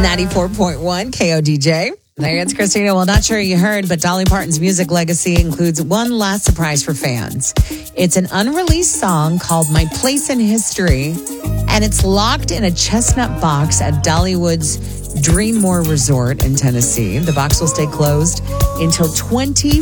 94.1 KODJ. Hey, it's Christina. Well, not sure you heard, but Dolly Parton's music legacy includes one last surprise for fans. It's an unreleased song called My Place in History, and it's locked in a chestnut box at Dollywood's Dreammore Resort in Tennessee. The box will stay closed until 20